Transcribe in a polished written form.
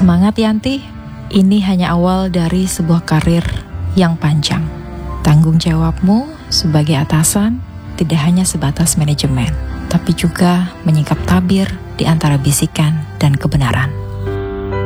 Semangat Yanti, ini hanya awal dari sebuah karir yang panjang. Tanggung jawabmu sebagai atasan tidak hanya sebatas manajemen, tapi juga menyingkap tabir di antara bisikan dan kebenaran.